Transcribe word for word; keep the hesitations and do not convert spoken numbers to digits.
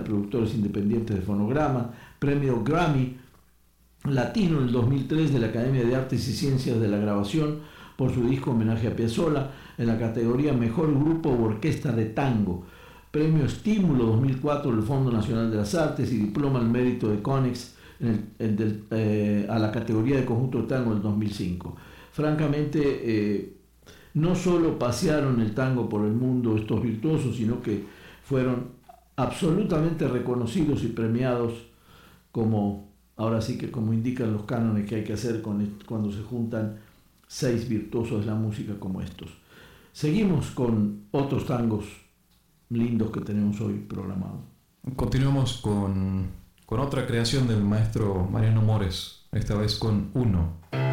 Productores Independientes de Fonograma, premio Grammy Latino en el dos mil tres de la Academia de Artes y Ciencias de la Grabación por su disco Homenaje a Piazzolla en la categoría Mejor Grupo o Orquesta de Tango, premio Estímulo dos mil cuatro del Fondo Nacional de las Artes y diploma al mérito de Conex en el, en del, eh, a la categoría de Conjunto de Tango del dos mil cinco. Francamente, eh, no solo pasearon el tango por el mundo estos virtuosos, sino que fueron absolutamente reconocidos y premiados como, ahora sí que como indican los cánones que hay que hacer con, cuando se juntan seis virtuosos de la música como estos. Seguimos con otros tangos lindos que tenemos hoy programados. Continuamos con, con otra creación del maestro Mariano Mores, esta vez con Uno.